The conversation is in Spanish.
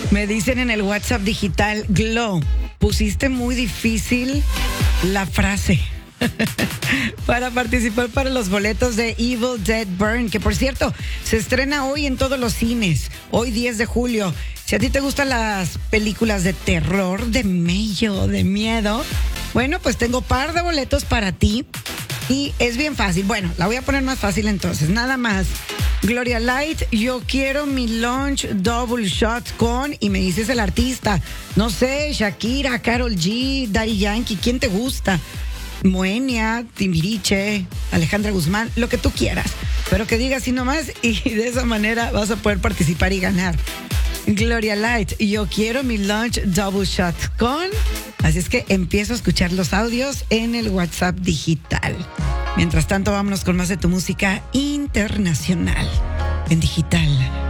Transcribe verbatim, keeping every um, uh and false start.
Me dicen en el WhatsApp digital, Glow, pusiste muy difícil la frase. Para participar para los boletos de Evil Dead Burn, que por cierto, se estrena hoy en todos los cines, hoy diez de julio. Si a ti te gustan las películas de terror, de mello, de miedo, bueno, pues tengo par de boletos para ti y es bien fácil. Bueno, la voy a poner más fácil entonces, nada más. Gloria Light, yo quiero mi lunch double shot con, y me dices el artista, no sé, Shakira, Karol G, Daddy Yankee, ¿quién te gusta? Moenia, Timbiriche, Alejandra Guzmán, lo que tú quieras, pero que digas así nomás y de esa manera vas a poder participar y ganar. Gloria Light, yo quiero mi lunch double shot con, así es que empiezo a escuchar los audios en el WhatsApp digital. Mientras tanto, vámonos con más de tu música internacional en digital.